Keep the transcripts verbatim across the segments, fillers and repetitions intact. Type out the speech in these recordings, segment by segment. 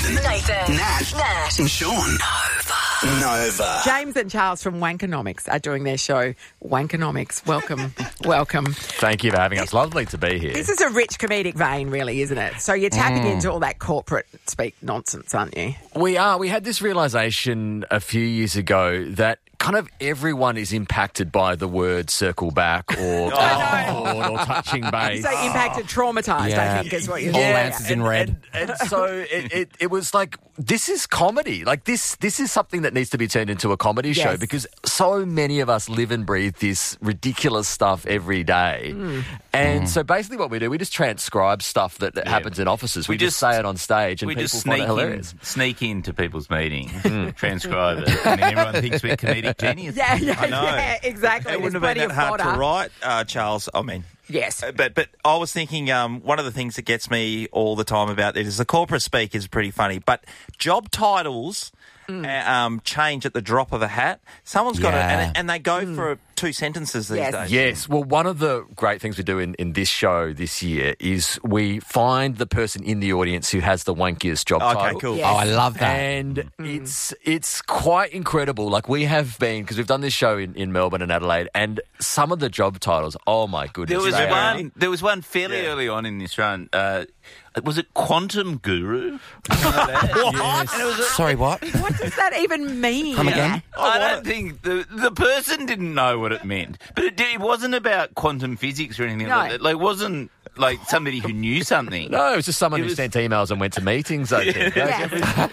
Nathan, Nathan, Nat, Nat, and Sean. Nova. Nova. James and Charles from Wankonomics are doing their show, Wankonomics. Welcome. Welcome. Thank you for having us. Lovely to be here. This is a rich comedic vein, really, isn't it? So you're tapping Mm. into all that corporate speak nonsense, aren't you? We are. We had this realisation a few years ago that kind of everyone is impacted by the word circle back or oh. or touching base. So impacted, traumatised, Yeah. I think is what you're All saying. answers in and, red. And, and so it, it, it was like, this is comedy. Like this this is something that needs to be turned into a comedy show Yes. because so many of us live and breathe this ridiculous stuff every day. Mm. And so basically what we do, we just transcribe stuff that, that happens in offices. We, We just, just- say it on stage and We people just find sneak it hilarious. in, sneak into people's meetings, transcribe it, and then everyone thinks we're comedic geniuses. Yeah, yeah, I know. yeah, exactly. It wouldn't There's have been plenty that of hard to fodder. write, uh, Charles. I mean, Yes. uh, but but I was thinking um, one of the things that gets me all the time about it is the corporate speak is pretty funny, but job titles Mm. uh, um, change at the drop of a hat. Someone's got Yeah. it, and, and they go for two sentences these Yes. days. Yes. Well, one of the great things we do in, in this show this year is we find the person in the audience who has the wankiest job Okay, title. cool. Yes. Oh, I love that. And it's it's quite incredible. Like we have been, because we've done this show in, in Melbourne and Adelaide, and some of the job titles, oh my goodness. There was they are- one. There was one fairly Yeah. early on in this run. Uh, was it Quantum Guru? You know that? Yes. And it was a- Sorry, what? What does that even mean? Come again? I don't think the the person didn't know what it meant, but it, it wasn't about quantum physics or anything No. like that. Like, it wasn't like somebody who knew something. No, it was just someone It who was- sent emails and went to meetings, I think. Yes.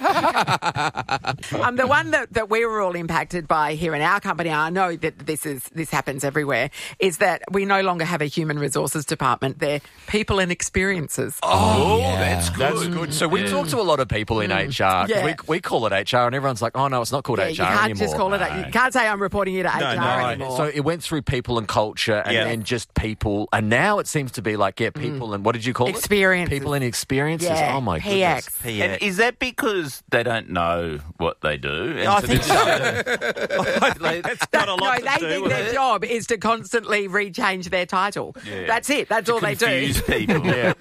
um, the one that, that we were all impacted by here in our company, I know that this is this happens everywhere, is that we no longer have a human resources department. They're people and experiences. Oh, yeah. that's good. That's good. So we talk to a lot of people in H R. 'cause Yeah. We, we call it H R, and everyone's like, oh, no, it's not called Yeah, H you R can't anymore. just call it. You can't say I'm reporting you to No, H R no. anymore. So it went through people and culture and Yeah. then just people. And now it seems to be like, yeah, people and what did you call Experiences. it? People and experiences. yeah, Oh, my P X. goodness. P X. And is that because they don't know what they do? And I so think they're so. just- like, It's got a lot No, to they do think with their it. job is to constantly rechange their title. Yeah. That's it. That's all they do. confuse people. Yeah.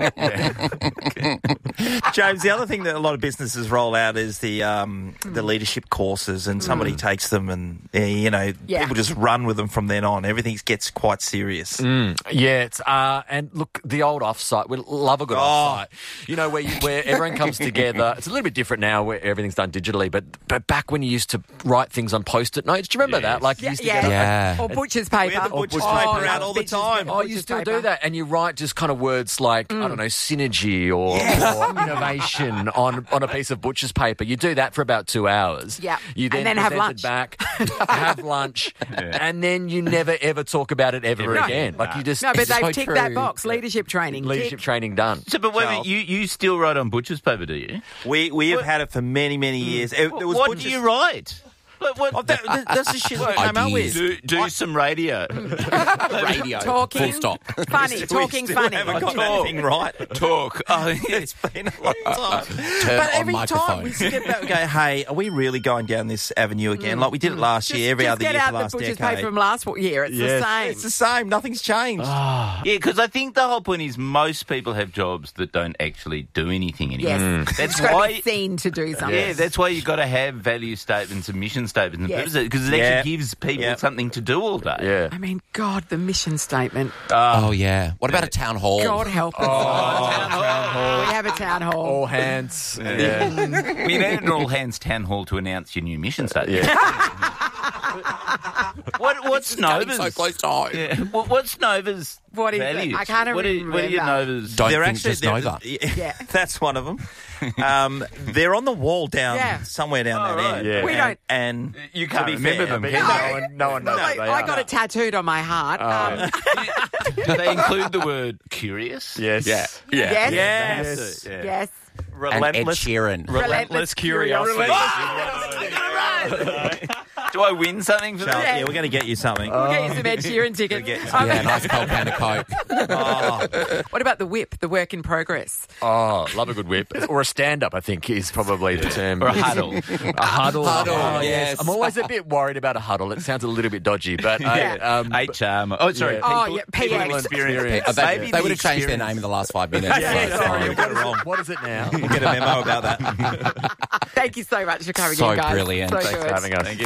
James, the other thing that a lot of businesses roll out is the um, the leadership courses, and somebody takes them, and uh, you know Yeah. people just run with them from then on. Everything gets quite serious. Yeah, it's, uh, and look, the old offsite, we love a good Oh. offsite. You know, where you, where everyone comes together. It's a little bit different now where everything's done digitally, but but back when you used to write things on post-it notes, do you remember that? Like you Yeah, used to yeah. get a- Yeah. Or butcher's paper. We had the butcher's Oh, paper yeah, out all the bitches time. get Oh, you butcher's still paper. do that, and you write just kind of words like I don't know, synergy or, or innovation on on a piece of butcher's paper. You do that for about two hours. Yeah. you then, And then have present lunch. it back, have lunch, and then you never ever talk about it ever No. again. Like you just No, but it's they've so ticked true. that box. Leadership training. Leadership Tick. training done. So, but wait a minute, Charles. you, you still write on butcher's paper, do you? We we have had it for many many years. It, it was what butcher's- do you write? Like, what, Oh, that, that- that's the shit we came up with. do do some radio. Radio. Talking. Full stop. Funny. We Talking still funny. haven't got Talk. anything right. Talk. Oh, yeah. It's been a long time. Turn But on every microphone. time we skip that, we go, hey, are we really going down this avenue again? Like we did it last Just, year, every just other get year out for the the last butcher's decade. paper from last year. It's Yes. the same. It's the same. Nothing's changed. Yeah, because I think the whole point is most people have jobs that don't actually do anything anymore. Yes. That's It's got to why. be seen to do something. Yeah, that's why you've got to have value statements and mission statements and Yes. purposes, because it Yeah. actually gives people Yeah. something to do all day. Yeah. I mean, God, the mission statement. Oh, yeah. What about a town hall? God help us. We have a town hall. All hands. Yeah. We need an all-hands town hall to announce your new mission statement. what, what's Cutting Nova's? so close to home. Yeah. What, what's Nova's What is it? values? I can't what are, even what are your remember. Nova's? Don't They're think actually just they're- Nova. Yeah. That's one of them. Um, they're on the wall down Yeah. somewhere down Oh, that right. end. Yeah. We And- don't- And You to can't be remember fair, them, but- can No you? one, no one knows. Like, they I are. got it tattooed on my heart. um, Do they include the word curious? Yes. Yeah. Yeah. yes. Yes. Yeah. Yes. And Ed Relentless. Sheeran. Relentless curiosity. curiosity. Do I win something for Charles, that? yeah, we're going to get you something. We'll get you some Ed Sheeran tickets. Get you some- Um, Yeah, nice cold can of Coke. Oh, What about the whip, the work in progress? Oh, love a good whip. Or a stand-up, I think, is probably the term. Or a huddle. A huddle. Huddle, Oh, yes. I'm always a bit worried about a huddle. It sounds a little bit dodgy, but I, Yeah. um, H R. Oh, sorry. Yeah. People, Oh, yeah, P X. people experience. Uh, they Maybe they the would have changed their experience- name in the last five minutes. Yeah, so- sorry, we got it wrong. what is it now? We'll get a memo about that. Thank you so much for coming So in, guys. brilliant. So Thanks good. for having us. Thank you.